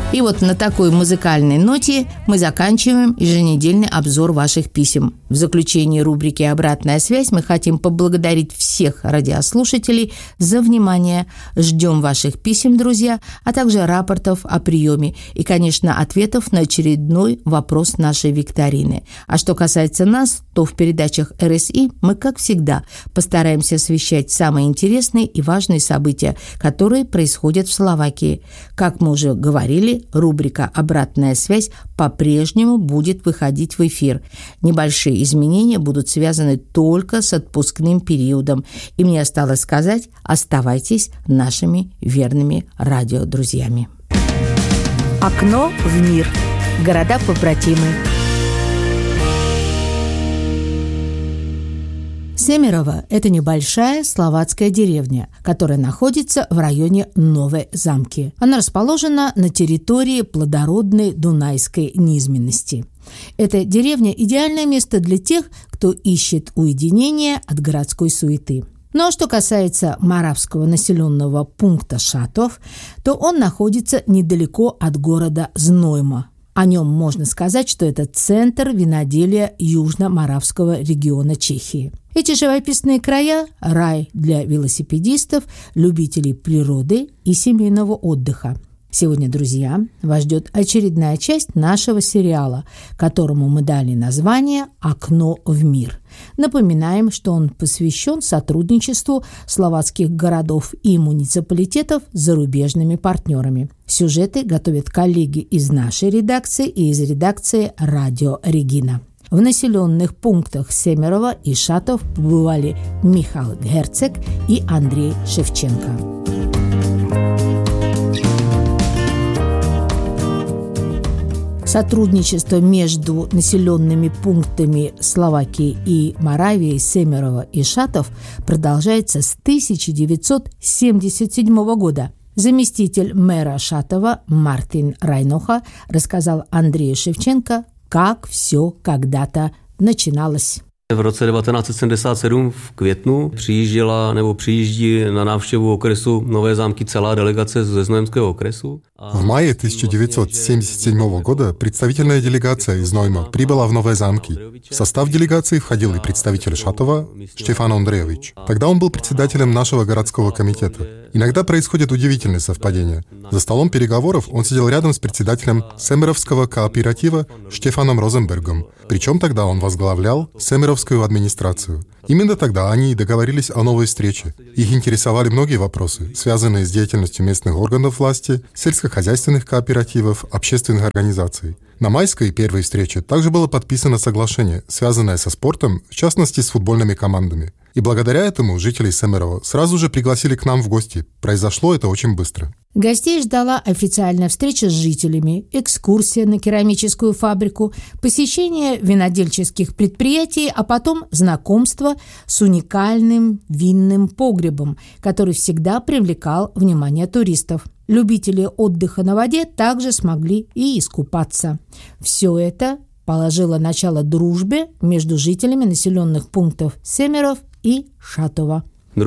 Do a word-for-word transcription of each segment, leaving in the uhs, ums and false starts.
И вот на такой музыкальной ноте мы заканчиваем еженедельный обзор ваших писем. В заключении рубрики «Обратная связь» мы хотим поблагодарить всех радиослушателей за внимание. Ждем ваших писем, друзья, а также рапортов о приеме и, конечно, ответов на очередной вопрос нашей викторины. А что касается нас, то в передачах эр эс и мы, как всегда, постараемся освещать самые интересные и важные события, которые происходят в Словакии. Как мы уже говорили, рубрика «Обратная связь» по-прежнему будет выходить в эфир. Небольшие изменения будут связаны только с отпускным периодом. И мне осталось сказать, оставайтесь нашими верными радиодрузьями. Окно в мир. Города-побратимы. Семерово – это небольшая словацкая деревня, которая находится в районе Новой Замки. Она расположена на территории плодородной дунайской низменности. Эта деревня – идеальное место для тех, кто ищет уединения от городской суеты. Ну а что касается маравского населенного пункта Шатов, то он находится недалеко от города Знойма. О нем можно сказать, что это центр виноделия Южно-Моравского региона Чехии. Эти живописные края – рай для велосипедистов, любителей природы и семейного отдыха. Сегодня, друзья, вас ждет очередная часть нашего сериала, которому мы дали название «Окно в мир». Напоминаем, что он посвящен сотрудничеству словацких городов и муниципалитетов с зарубежными партнерами. Сюжеты готовят коллеги из нашей редакции и из редакции «Радио Регина». В населенных пунктах Семерово и Шатов побывали Михаил Герцег и Андрей Шевченко. Сотрудничество между населенными пунктами Словакии и Моравии, Семерово и Шатов продолжается с тысяча девятьсот семьдесят седьмого года. Заместитель мэра Шатова Мартин Райноха рассказал Андрею Шевченко, как все когда-то начиналось. V roce devatenáct set sedmdesát sedm v květnu přijížděla nebo přijíždí na návštěvu okresu Nové Zámky celá delegace ze Znojemského okresu. В мае тысяча девятьсот семьдесят седьмого года представительная делегация из Знойма прибыла в Новые Замки. В состав делегации входил и представитель Шатова Штефан Андреевич. Тогда он был председателем нашего городского комитета. Иногда происходят удивительные совпадения. За столом переговоров он сидел рядом с председателем Семеровского кооператива Штефаном Розенбергом. Причем тогда он возглавлял Семеровскую администрацию. Именно тогда они и договорились о новой встрече. Их интересовали многие вопросы, связанные с деятельностью местных органов власти, сельскохозяйственных кооперативов, общественных организаций. На майской первой встрече также было подписано соглашение, связанное со спортом, в частности с футбольными командами. И благодаря этому жителей Семерова сразу же пригласили к нам в гости. Произошло это очень быстро. Гостей ждала официальная встреча с жителями, экскурсия на керамическую фабрику, посещение винодельческих предприятий, а потом знакомство с уникальным винным погребом, который всегда привлекал внимание туристов. Любители отдыха на воде также смогли и искупаться. Все это положило начало дружбе между жителями населенных пунктов Семеров и Шатова. На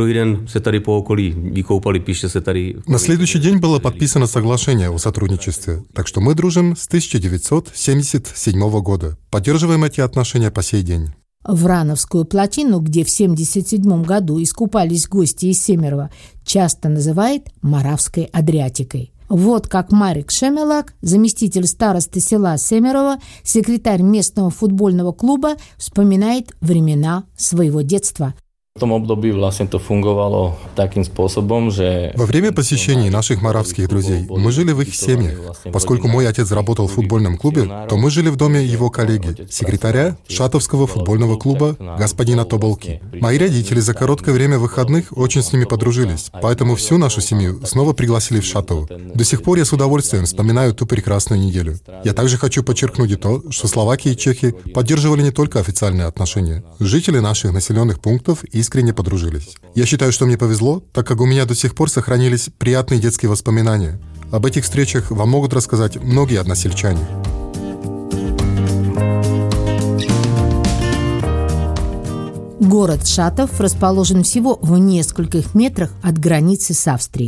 следующий день было подписано соглашение о сотрудничестве, так что мы дружим с тысяча девятьсот семьдесят седьмого года. Поддерживаем эти отношения по сей день. Врановскую плотину, где в семьдесят седьмом году искупались гости из Семерова, часто называют Моравской Адриатикой. Вот как Марик Шемелак, заместитель старосты села Семерово, секретарь местного футбольного клуба, вспоминает времена своего детства. В том обдобí vlastne to fungovalo takým spôsobom, že... Во время посещений наших моравских друзей мы жили в их семьях. Поскольку мой отец работал в футбольном клубе, то мы жили в доме его коллеги, секретаря Шатовского футбольного клуба господина Тоболки. Мои родители за короткое время выходных очень с ними подружились, поэтому всю нашу семью снова пригласили в Шатово. До сих пор я с удовольствием вспоминаю ту прекрасную неделю. Я также хочу подчеркнуть и то, что Словакия и Чехия поддерживали не только официальные отношения. Жители наших населенных пунктов и искренне подружились. Я считаю, что мне повезло, так как у меня до сих пор сохранились приятные детские воспоминания. Об этих встречах вам могут рассказать многие односельчане. Город Шатов расположен всего в нескольких метрах от границы с Австрией.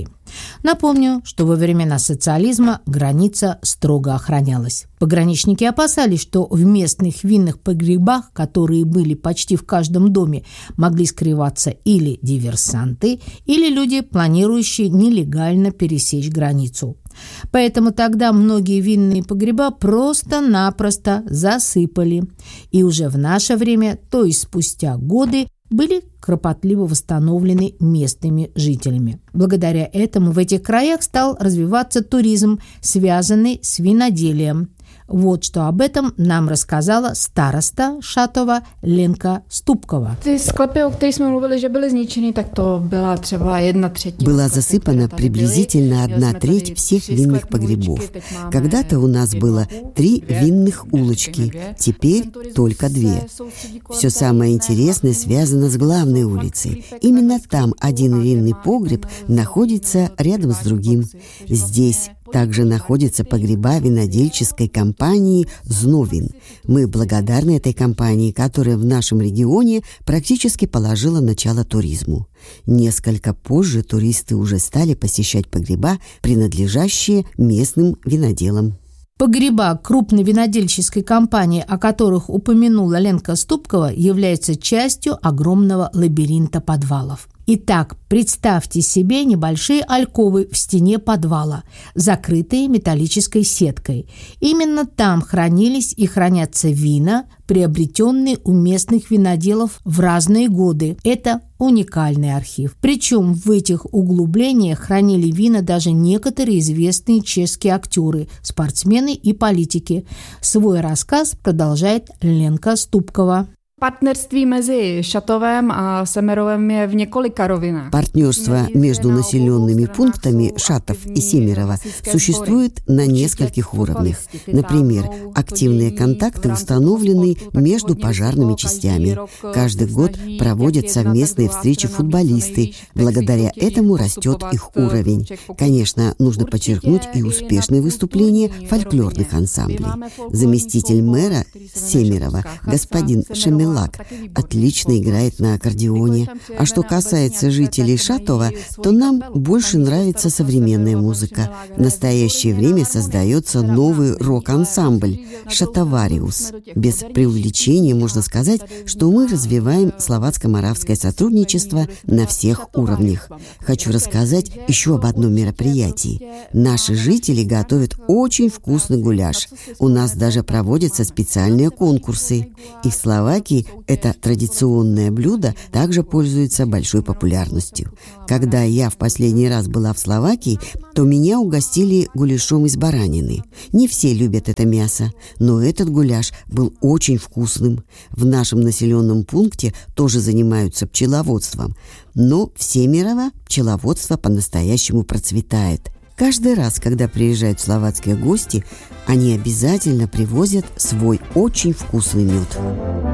Напомню, что во времена социализма граница строго охранялась. Пограничники опасались, что в местных винных погребах, которые были почти в каждом доме, могли скрываться или диверсанты, или люди, планирующие нелегально пересечь границу. Поэтому тогда многие винные погреба просто-напросто засыпали. И уже в наше время, то есть спустя годы, были кропотливо восстановлены местными жителями. Благодаря этому в этих краях стал развиваться туризм, связанный с виноделием. Вот что об этом нам рассказала староста Šatova Lenka Stupkova. Ty sklepy, o kterých jsme mluvili, že byly zničeny, tak to byla třeba jedna třetina. Была засыпана приблизительно одна треть всех винных погребов. Когда-то у нас было три винных улочки, теперь только две. Все самое интересное связано с главной улицей. Именно там один винный погреб находится рядом с другим. Здесь также находятся погреба винодельческой компании «Зновин». Мы благодарны этой компании, которая в нашем регионе практически положила начало туризму. Несколько позже туристы уже стали посещать погреба, принадлежащие местным виноделам. Погреба крупной винодельческой компании, о которых упомянула Ленка Ступкова, являются частью огромного лабиринта подвалов. Итак, представьте себе небольшие альковы в стене подвала, закрытые металлической сеткой. Именно там хранились и хранятся вина, приобретенные у местных виноделов в разные годы. Это уникальный архив. Причем в этих углублениях хранили вина даже некоторые известные чешские актеры, спортсмены и политики. Свой рассказ продолжает Ленка Ступкова. Partnerství mezi Šatovem a Semerovem je v několika rovinách. Партнерство между населенными пунктами Шатов и Семерово существует на нескольких уровнях. Например, активные контакты установлены между пожарными частями. Каждый год проводят совместные встречи футболисты. Благодаря этому растет их уровень. Конечно, нужно подчеркнуть и успешные выступления фольклорных ансамблей. Заместитель мэра Семерова, господин Шемелак, отлично играет на аккордеоне. А что касается жителей Шатова, то нам больше нравится современная музыка. В настоящее время создается новый рок-ансамбль «Шатовариус». Без преувеличения можно сказать, что мы развиваем словацко-моравское сотрудничество на всех уровнях. Хочу рассказать еще об одном мероприятии. Наши жители готовят очень вкусный гуляш. У нас даже проводятся специальные конкурсы. И в Словакии это традиционное блюдо также пользуется большой популярностью. Когда я в последний раз была в Словакии, то меня угостили гуляшом из баранины. Не все любят это мясо, но этот гуляш был очень вкусным. В нашем населенном пункте тоже занимаются пчеловодством, но в Семерово пчеловодство по-настоящему процветает. Каждый раз, когда приезжают словацкие гости, они обязательно привозят свой очень вкусный мед.